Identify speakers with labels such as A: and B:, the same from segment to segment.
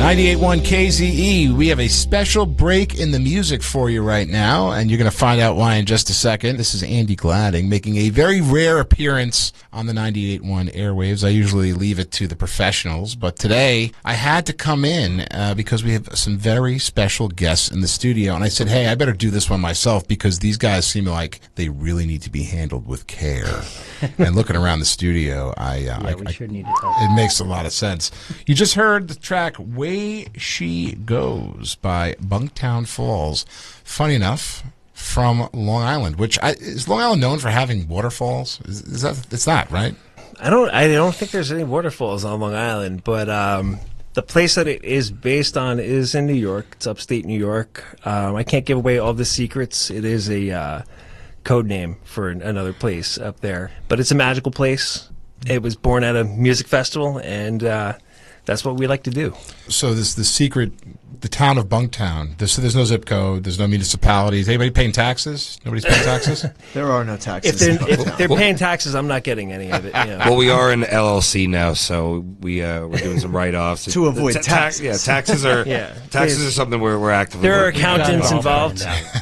A: 98.1 KZE, we have a special break in the music for you right now, and you're going to find out why in just a second. This is Andy Gladding making a very rare appearance on the 98.1 airwaves. I usually leave it to the professionals, but today I had to come in because we have some very special guests in the studio, and I said, hey, I better do this one myself because these guys seem like they really need to be handled with care. And looking around the studio,
B: we sure need to talk.
A: It makes a lot of sense. You just heard the track Way She Goes by Bunktown Falls. Funny enough, from Long Island, which is Long Island known for having waterfalls? Is that it's not, right?
C: I don't think there's any waterfalls on Long Island, but the place that it is based on is in New York. It's upstate New York. I can't give away all the secrets. It is a code name for another place up there, but it's a magical place. It was born at a music festival, and that's what we like to do.
A: So the secret, the town of Bunktown. There's no zip code. There's no municipalities. Anybody paying taxes? Nobody's paying taxes.
D: There are no taxes.
C: If they're paying taxes, I'm not getting any of it.
E: Well, we are an LLC now, so we're doing some write-offs
D: to avoid taxes.
E: Taxes are taxes are something we're actively.
C: There are accountants involved.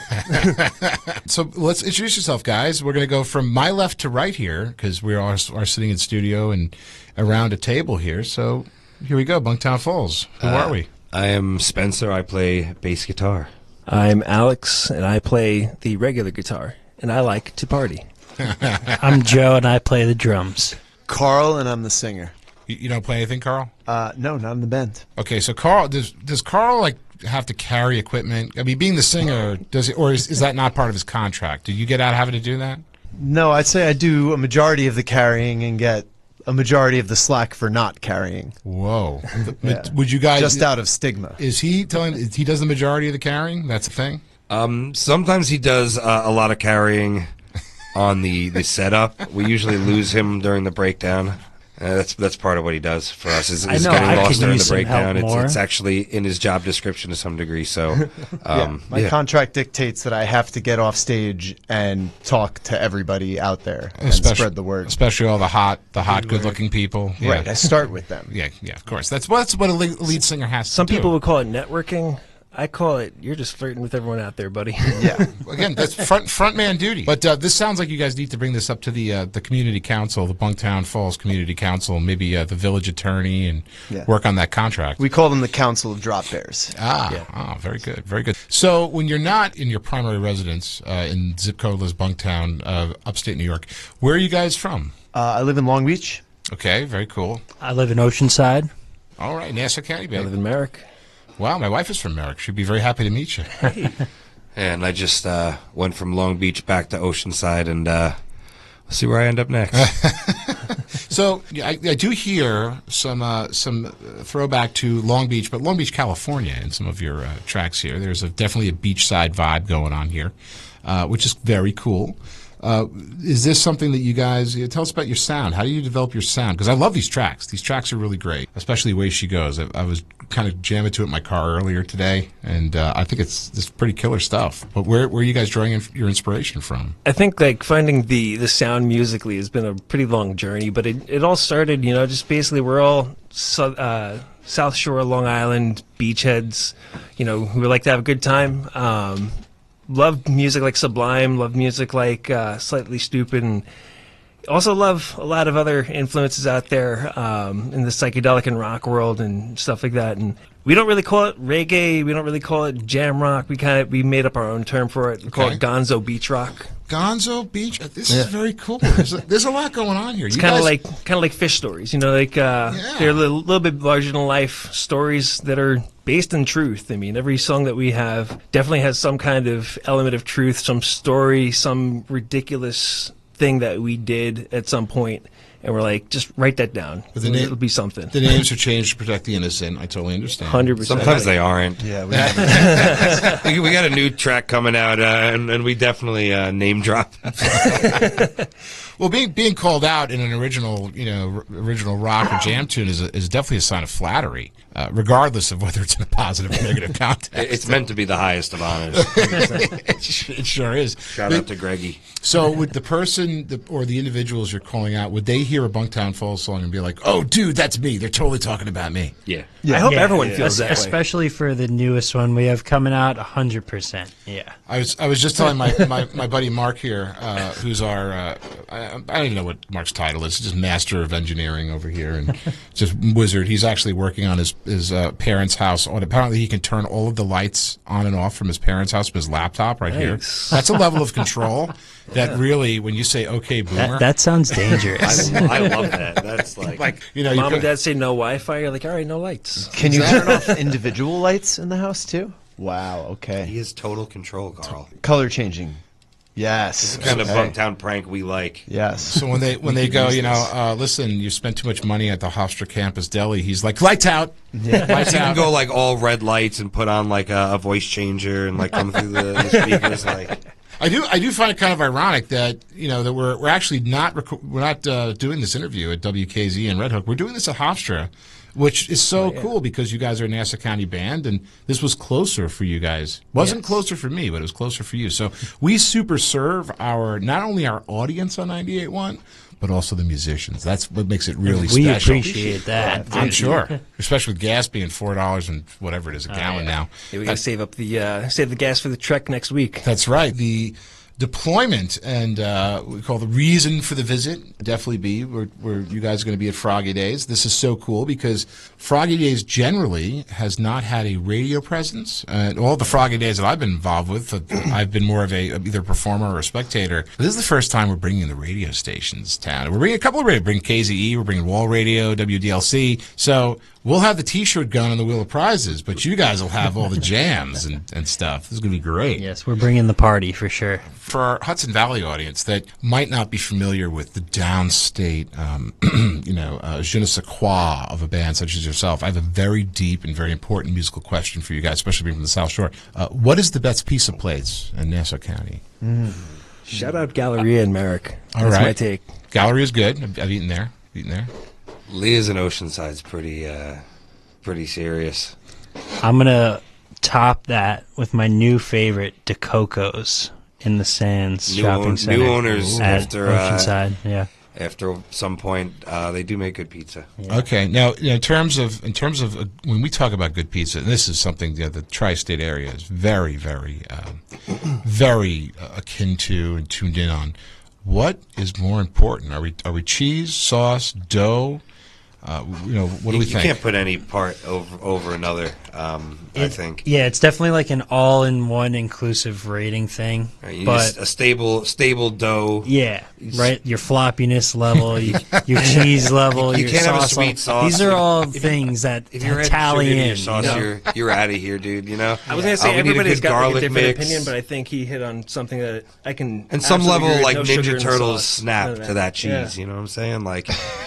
A: So let's introduce yourself, guys. We're going to go from my left to right here because we are sitting in studio and around a table here. So here we go, Bunktown Falls. Who are we?
E: I am Spencer. I play bass guitar.
C: I'm Alex, and I play the regular guitar, and I like to party.
B: I'm Joe, and I play the drums.
D: Carl, and I'm the singer.
A: You don't play anything, Carl?
D: No, not in the band.
A: Okay, so Carl, does Carl have to carry equipment? I mean, being the singer, is that not part of his contract? Did you get out having to do that?
D: No, I'd say I do a majority of the carrying and get a majority of the slack for not carrying.
A: Whoa.
D: Yeah.
A: Would you guys...
D: Just out of stigma.
A: Is he he does the majority of the carrying? That's the thing?
E: Sometimes he does a lot of carrying on the setup. We usually lose him during the breakdown. That's part of what he does for us. Is getting lost during the breakdown. It's actually in his job description to some degree. So,
D: my contract dictates that I have to get off stage and talk to everybody out there and spread the word,
A: especially all the hot, good-looking people. Yeah.
D: Right, I start with them.
A: Yeah, of course. That's what a lead singer has to do.
C: Some people would call it networking. I call it, you're just flirting with everyone out there, buddy.
D: Yeah.
A: Again, that's front man duty. But this sounds like you guys need to bring this up to the community council, the Bunktown Falls Community Council, maybe the village attorney, and work on that contract.
D: We call them the Council of Drop Bears.
A: Very good, very good. So when you're not in your primary residence in zip codeless Bunktown, upstate New York, where are you guys from?
D: I live in Long Beach.
A: Okay, very cool.
B: I live in Oceanside.
A: All right, Nassau County, baby.
C: I live in Merrick.
A: Wow, my wife is from Merrick. She'd be very happy to meet you.
E: And I just went from Long Beach back to Oceanside, and we'll see where I end up next.
A: So I do hear some throwback to Long Beach, but Long Beach, California, in some of your tracks here. There's definitely a beachside vibe going on here, which is very cool. Is this something that you guys tell us about your sound? How do you develop your sound? Because I love these tracks. These tracks are really great, especially Way She Goes. I was kind of jamming to it in my car earlier today, and I think it's pretty killer stuff. But where are you guys drawing your inspiration from?
C: I think finding the sound musically has been a pretty long journey, but it all started, just basically we're all South Shore, Long Island beachheads, who like to have a good time. Love music like Sublime, love music like Slightly Stupid, and also love a lot of other influences out there in the psychedelic and rock world and stuff like that. And we don't really call it reggae, we don't really call it jam rock. We made up our own term for it. We call it Gonzo Beach Rock.
A: Gonzo Beach. This is very cool. There's a lot going on here.
C: It's kind of like fish stories, they're a little bit larger than life stories that are based in truth. I mean, every song that we have definitely has some kind of element of truth, some story, some ridiculous thing that we did at some point, and we're like, just write that down. It'll be something.
A: The names are changed to protect the innocent. I totally understand.
C: 100%.
E: Sometimes they aren't.
D: Yeah,
E: we got a new track coming out, and we definitely name drop.
A: Well, being called out in an original rock or jam tune is definitely a sign of flattery. regardless of whether it's in a positive or negative context.
E: It's meant to be the highest of honors.
A: It sure is.
E: Shout out to Greggy.
A: So would the person or the individuals you're calling out, would they hear a Bunktown Falls song and be like, oh, dude, that's me. They're totally talking about me.
E: Yeah.
C: I hope everyone feels that way.
B: Especially for the newest one we have coming out, 100%. Yeah.
A: I was just telling my buddy Mark here, who's our I don't even know what Mark's title is. He's just master of engineering over here and just wizard. He's actually working on his parents' house. Apparently, he can turn all of the lights on and off from his parents' house with his laptop right here. That's a level of control that really, when you say "Okay, boomer,"
B: that sounds dangerous.
E: I love that. That's like
A: you know,
C: Mom and Dad say no Wi-Fi. You're like, all right, no lights.
D: Can you turn off individual lights in the house too? Wow. Okay.
E: he has total control, Carl.
D: Color changing. Yes.
E: It's the kind of
D: Okay.
E: Bunktown prank we like.
D: Yes.
A: So when they go, you know, listen, you spent too much money at the Hofstra campus deli. He's like, lights out. Lights
E: You can
A: out.
E: go like all red lights and put on like a voice changer and like come through the speakers. Like
A: I do find it kind of ironic that that we're actually not doing this interview at WKZ and Red Hook. We're doing this at Hofstra, which is so cool because you guys are a Nassau County band, and this was closer for you guys. Wasn't closer for me, but it was closer for you. So we super serve not only our audience on 98.1, but also the musicians. That's what makes it really
B: We
A: special.
B: appreciate that.
A: I'm sure, especially with gas being $4 and whatever it is a gallon now.
C: Yeah, we got to save up the gas for the trek next week.
A: That's right. The deployment and we call the reason for the visit definitely be where you guys are going to be at Froggy Days. This is so cool because Froggy Days generally has not had a radio presence. All the Froggy Days that I've been involved with, I've been more of either a performer or a spectator. But this is the first time we're bringing the radio stations to town. We're bringing a couple of radio. We're bringing KZE, we're bringing Wall Radio, WDLC. So we'll have the T-shirt gun and the wheel of prizes, but you guys will have all the jams and stuff. This is going to be great.
B: Yes, we're bringing the party for sure.
A: For our Hudson Valley audience that might not be familiar with the downstate, je ne sais quoi of a band such as yourself, I have a very deep and very important musical question for you guys, especially being from the South Shore. What is the best piece of place in Nassau County?
C: Shout out Galleria and Merrick.
A: All
C: That's
A: right.
C: my take.
A: Gallery is good. I've eaten there.
E: Leah's in Oceanside's pretty serious.
B: I'm going to top that with my new favorite, DeCoco's in the Sands shopping center.
E: New owners
B: at
E: after
B: Oceanside. Yeah.
E: After some point, they do make good pizza.
B: Yeah.
A: Okay. Now, in terms of when we talk about good pizza, and this is something the tri-state area is very, very, very akin to and tuned in on. What is more important? Are we cheese, sauce, dough? What do we think?
E: You can't put any part over another. I think.
B: Yeah, it's definitely like an all-in-one inclusive rating thing.
E: Right, you
B: but
E: need a stable dough.
B: yeah, right. Your floppiness level, your cheese level,
E: You
B: your
E: can't have a
B: sauce
E: sweet
B: level.
E: sauce.
B: These are all things that
E: If you're
B: tally
E: adding sugar to
B: in.
E: your sauce,
B: you know?
E: you're out of here, dude. You know.
C: I was going to say
E: we need a
C: everybody's
E: good
C: got like a
E: garlic
C: different
E: mix.
C: opinion, but I think he hit on something that I can.
E: And some
C: absolutely
E: level,
C: agree with.
E: like
C: No sugar
E: Ninja
C: in the
E: Turtles
C: sauce.
E: snap
C: None of
E: to that cheese.
C: Yeah.
E: You know what I'm saying? Like,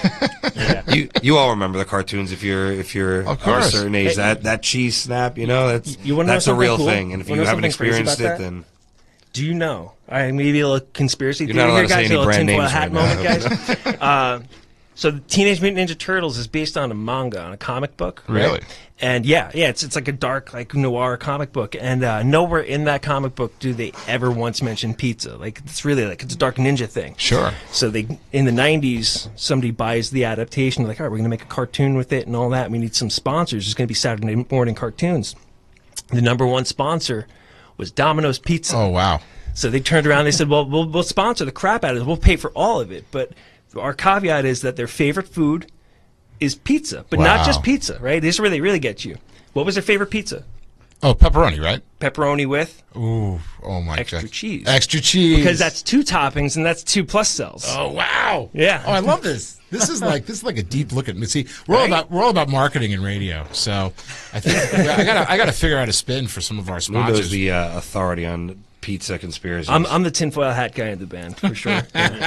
E: you all remember the cartoons if you're
A: Of
E: of a
A: course.
E: certain age.
C: Hey,
E: that cheese snap, you know,
C: you wanna know
E: that's a
C: something
E: real
C: cool?
E: thing. And if
C: Wanna
E: you
C: know
E: haven't
C: something crazy
E: experienced
C: about
E: it,
C: that?
E: then
C: Do you know? Maybe a little conspiracy
E: You're
C: theory
E: not allowed
C: here,
E: to say
C: guys.
E: any
C: A little
E: brand
C: tinfoil
E: names
C: hat
E: right
C: moment, guys. So the Teenage Mutant Ninja Turtles is based on a manga, on a comic book. Right?
A: Really?
C: And yeah, it's like a dark, like noir comic book. And nowhere in that comic book do they ever once mention pizza. Like it's really like it's a dark ninja thing.
A: Sure.
C: So they in the 90s, somebody buys the adaptation. They're like, all right, we're going to make a cartoon with it and all that. We need some sponsors. It's going to be Saturday morning cartoons. The number one sponsor was Domino's Pizza.
A: Oh, wow.
C: So they turned around and they said, well, we'll sponsor the crap out of it. We'll pay for all of it. But our caveat is that their favorite food is pizza. But
A: Wow.
C: not just pizza, right? This is where they really get you. What was their favorite pizza?
A: Oh, pepperoni, right?
C: Pepperoni with
A: Ooh, oh my
C: extra
A: God.
C: cheese.
A: Extra cheese.
C: Because that's 2 toppings and that's 2 plus cells.
A: Oh, wow.
C: Yeah.
A: Oh, I love this. This is like a deep look at me. See, we're all about marketing and radio. So I think I gotta figure out a spin for some of our
E: Mundo
A: sponsors.
E: is the authority on pizza conspiracies.
C: I'm the tinfoil hat guy in the band, for sure.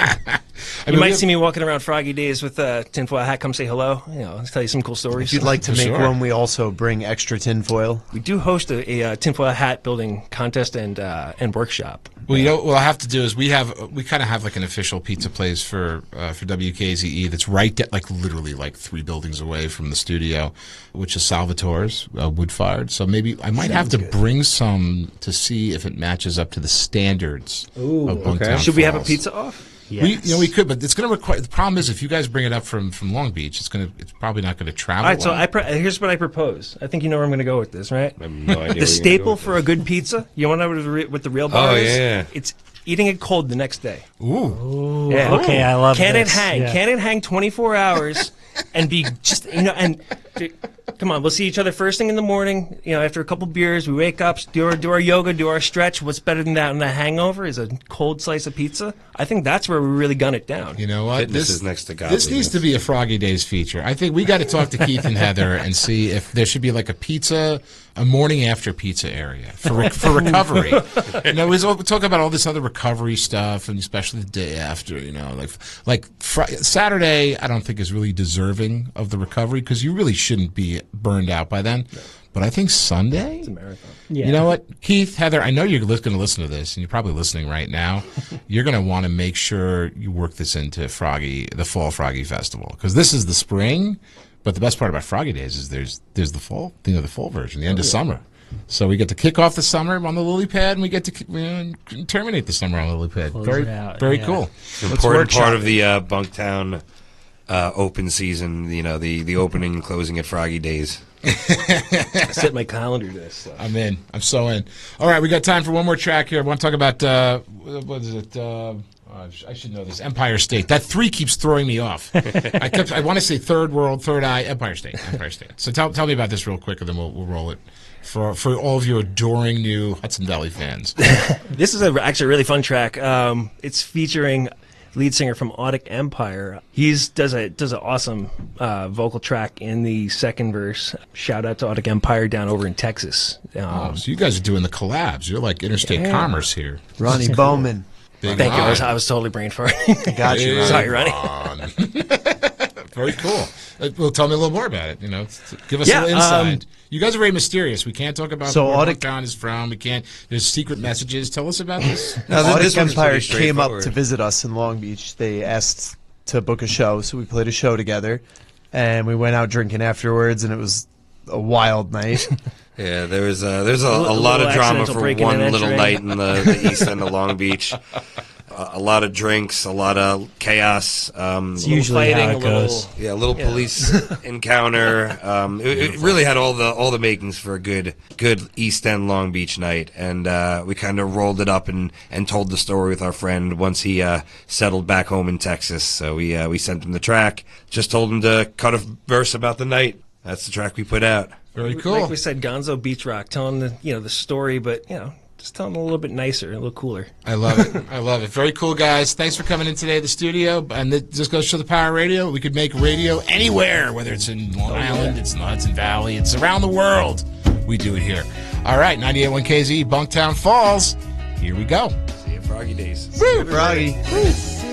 A: I
C: You
A: mean,
C: might
A: we
C: see me walking around Froggy Days with a tinfoil hat. Come say hello. I'll tell you some cool stories.
D: If you'd like to
A: For
D: make
A: sure.
D: one, we also bring extra tinfoil.
C: We do host a tinfoil hat building contest and workshop.
A: Well, you know what we'll have to do is we kind of have like an official pizza place for WKZE that's like literally like 3 buildings away from the studio, which is Salvatore's wood fired. So maybe I might have to bring some to see if it matches up to the standards of Bunktown
C: Should we have a
A: Falls.
C: pizza off?
B: Yes.
A: We could, but it's going to require. The problem is, if you guys bring it up from Long Beach, it's probably not going to travel.
C: All right, so
A: well.
C: here's what I propose. I think you know where I'm going to go with this, right?
E: I have no idea.
C: The staple for a good pizza, you want to know what the real bar is?
E: yeah.
C: It's eating it cold the next day.
A: Ooh.
C: Yeah.
B: Okay, I love
C: Can
B: this.
C: it hang?
B: Yeah.
C: Can it hang 24 hours and be just, and come on, we'll see each other first thing in the morning. After a couple beers, we wake up, do our yoga, do our stretch. What's better than that? And the hangover is a cold slice of pizza. I think that's where we really gun it down.
A: You know what?
E: Fitness is next to
A: This
E: godliness.
A: needs to be a Froggy Days feature. I think we got to talk to Keith and Heather and see if there should be like a morning after pizza area for recovery. We talk about all this other recovery stuff, and especially the day after. Saturday, I don't think is really deserving of the recovery because you really shouldn't be burned out by then. No. But I think Sunday.
C: It's a marathon.
B: Yeah.
A: You know what, Keith, Heather, I know you're going to listen to this, and you're probably listening right now. You're going to want to make sure you work this into the Fall Froggy Festival, because this is the spring, but the best part about Froggy Days is there's the fall, the fall version, the end of summer. So we get to kick off the summer on the lily pad, and we get to terminate the summer on the lily pad. Very cool.
E: Important part of the Bunktown open season. The opening and closing at Froggy Days.
C: I set my calendar to this stuff.
A: I'm in. I'm so in. All right, we got time for one more track here. I want to talk about what is it? I should know this. Empire State. That 3 keeps throwing me off. I want to say Third World, Third Eye, Empire State. So tell me about this real quick, and then we'll roll it for all of you adoring new Hudson Valley fans.
C: This is actually a really fun track. It's featuring lead singer from Audic Empire. He does an awesome vocal track in the second verse. Shout out to Audic Empire down over in Texas.
A: So you guys are doing the collabs. You're like interstate commerce here.
D: Ronnie Bowman.
A: Big
C: Thank you.
A: Ron.
C: I was totally brain farting.
D: Got you, Ronnie.
C: Sorry, Ronnie.
A: Very cool. Well, tell me a little more about it. Give us a little insight. You guys are very mysterious. We can't talk about where Bunktown is from. We can't. There's secret messages. Tell us about this.
D: Audic Empire came up to visit us in Long Beach. They asked to book a show, so we played a show together, and we went out drinking afterwards, and it was a wild night.
E: Yeah, there's a lot of drama for one little night in the east end of Long Beach. A lot of drinks, a lot of chaos.
B: It's usually
C: fighting,
B: how it goes.
E: A little police encounter. It really had all the makings for a good East End Long Beach night, and we kind of rolled it up and told the story with our friend once he settled back home in Texas. So we sent him the track, just told him to cut a verse about the night. That's the track we put out.
A: Very cool.
C: Like we said, Gonzo Beach Rock, telling the story, but just telling it a little bit nicer, a little cooler.
A: I love it. I love it. Very cool, guys. Thanks for coming in today to the studio. And it just goes to the Power Radio. We could make radio anywhere, whether it's in Long Island, it's in the Hudson Valley, it's around the world. We do it here. All right, 98.1 KZ, Bunktown Falls. Here we go.
E: See you, Froggy Days.
D: Froggy.